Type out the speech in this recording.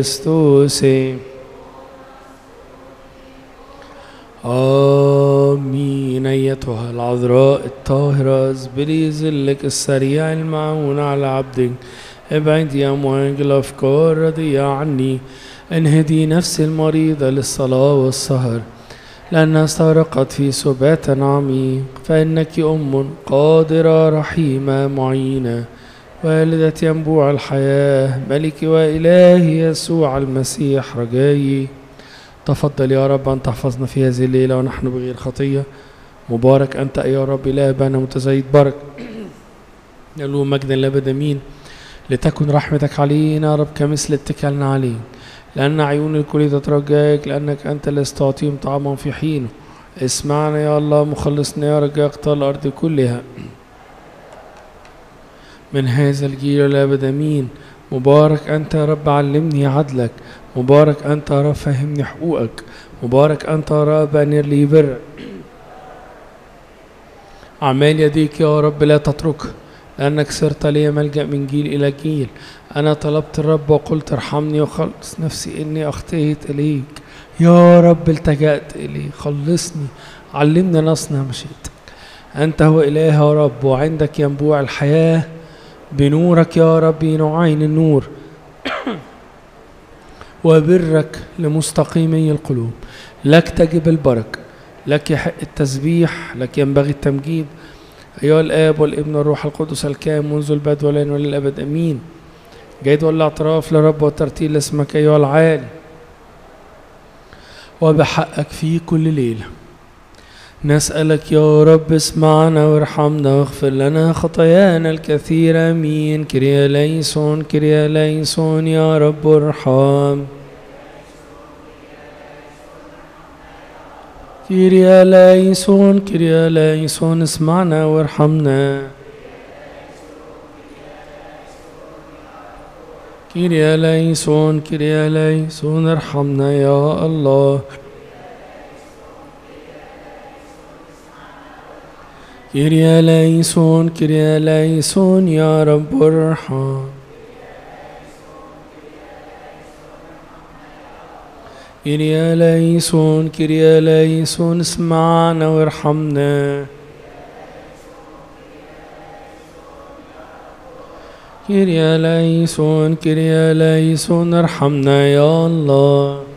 كريستوس. آمين. أيتها العذراء الطاهرة اصبري ظلك السريع المعون على عبدك، ابعد يا مواج الأفكار رضي عني، انهدي نفسي المريضة للصلاة والسهر، لأنها استغرقت في سبات عميق، فإنك أم قادرة رحيمة معينة، والدة ينبوع الحياة، ملكي وإلهي يسوع المسيح رجائي. تفضل يا رب أن تحفظنا في هذه الليلة ونحن بغير خطية. مبارك أنت يا رب إله أبانا متزايد برك، يلوم مجدا لأبد أمين. لتكن رحمتك علينا يا رب كمثل اتكالنا عليك، لأن عيون الكل تترجاك، لأنك أنت الذي تعطيهم طعاما في حينه. اسمعنا يا الله مخلصنا يا رجاء أقطار الأرض كلها من هذا الجيل لأبد أمين. مبارك أنت يا رب علمني عدلك، مبارك أنت يا رب فهمني حقوقك، مبارك أنت يا رب أنير لي برك. أعمال يديك يا رب لا تتركها، لأنك صرت لي ملجأ من جيل إلى جيل. أنا طلبت الرب وقلت ارحمني وخلص نفسي إني أخطئت إليك. يا رب التجأت إليك، خلصني، علمني نصنع مشيئتك. أنت هو إله يا رب، وعندك ينبوع الحياة، بنورك يا رب نعين النور وبرك لمستقيمي القلوب. لك تجب البركة، لك يحق التسبيح، لك ينبغي التمجيد أيها الآب والابن والروح القدس الكامل منذ البدء والآن وللأبد أمين. جيد والاعتراف لرب والترتيل لاسمك أيها العالي، وبحقك في كل ليلة نسألك يا رب اسمعنا وارحمنا واغفر لنا خطايانا الكثيرة. امين. كريا ليسون كريا ليسون يا رب ارحم. كريا ليسون كريا ليسون اسمعنا وارحمنا. كريا ليسون كريا ليسون ارحمنا يا الله. كريا ليسون كريا ليسون يا رب ارحم. كريا ليسون كريا ليسون اسمعنا وارحمنا. كريا ليسون كريا ليسون ارحمنا يا الله.